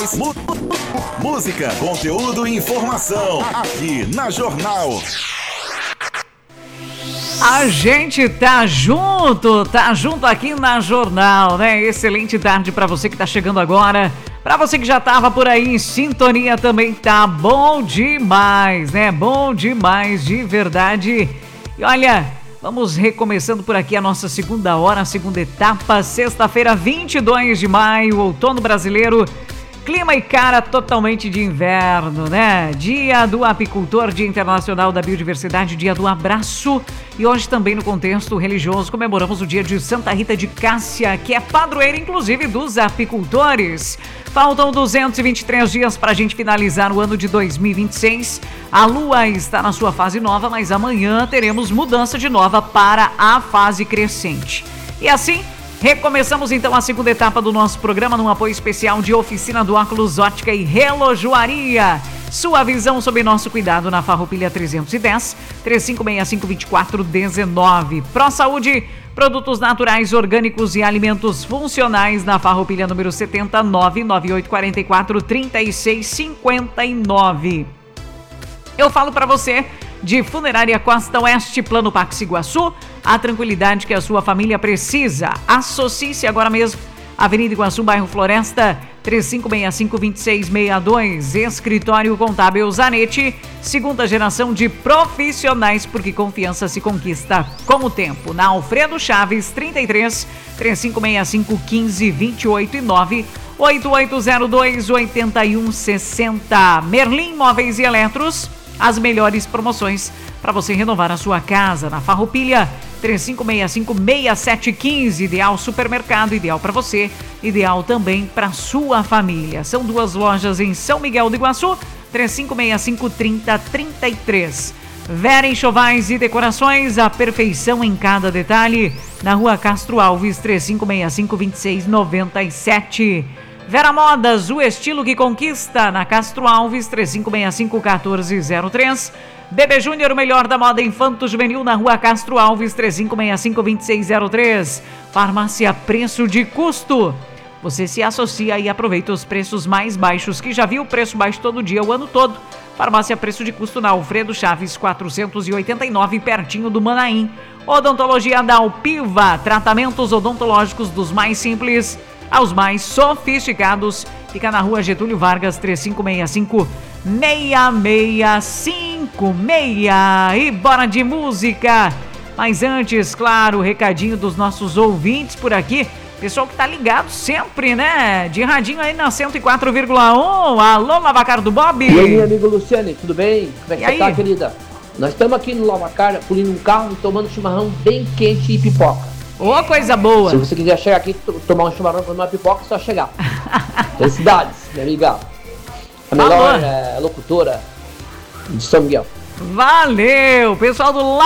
Mu- Música, conteúdo e informação. Aqui na Jornal. A gente tá junto aqui na Jornal, né? Excelente tarde pra você que tá chegando agora. Pra você que já tava por aí em sintonia também, tá bom demais, né? Bom demais, de verdade. E olha, vamos recomeçando por aqui a nossa segunda hora, a segunda etapa. Sexta-feira, 22 de maio, outono brasileiro. Clima e cara totalmente de inverno, né? Dia do apicultor, Dia Internacional da Biodiversidade, Dia do Abraço. E hoje também no contexto religioso comemoramos o dia de Santa Rita de Cássia, que é padroeira inclusive dos apicultores. Faltam 223 dias para a gente finalizar o ano de 2026. A Lua está na sua fase nova, mas amanhã teremos mudança de nova para a fase crescente. E assim, recomeçamos então a segunda etapa do nosso programa num apoio especial de Oficina do Óculos, Ótica e Relojoaria. Sua visão sob nosso cuidado na Farroupilha 310, 3565-2419. ProSaúde, produtos naturais, orgânicos e alimentos funcionais na Farroupilha número 70, 99844-3659. Eu falo para você de Funerária Costa Oeste, Plano Pax Iguaçu, a tranquilidade que a sua família precisa. Associe-se agora mesmo. Avenida Iguaçu, bairro Floresta, 3565-2662. Escritório Contábil Zanetti, segunda geração de profissionais, porque confiança se conquista com o tempo. Na Alfredo Chaves, 33 3565-1528 e 98802-8160. Merlin Móveis e Eletros, as melhores promoções para você renovar a sua casa. Na Farroupilha, 3565-6715. Ideal Supermercado, ideal para você, ideal também para sua família. São duas lojas em São Miguel do Iguaçu, 3565-3033. Vera Enxovais e Decorações, a perfeição em cada detalhe. Na Rua Castro Alves, 3565-2697. Vera Modas, o estilo que conquista, na Castro Alves, 3565-1403. Bebê Júnior, o melhor da moda infanto-juvenil, na Rua Castro Alves, 3565-2603. Farmácia Preço de Custo. Você se associa e aproveita os preços mais baixos, que já viu preço baixo todo dia, o ano todo. Farmácia Preço de Custo na Alfredo Chaves 489, pertinho do Manaim. Odontologia da Alpiva, tratamentos odontológicos dos mais simples aos mais sofisticados. Fica na Rua Getúlio Vargas, 3565-6656. E bora de música! Mas antes, claro, o recadinho dos nossos ouvintes por aqui. Pessoal que tá ligado sempre, né? De radinho aí na 104,1. Alô, Lavacar do Bob. E aí, meu amigo Luciane, tudo bem? Como é que você tá, querida? Nós estamos aqui no Lavacar, pulindo um carro e tomando chimarrão bem quente e pipoca. Ô, coisa boa! Se você quiser chegar aqui, tomar um chimarrão, tomar uma pipoca, é só chegar. Felicidades, minha amiga. A melhor locutora de São Miguel. Valeu, pessoal do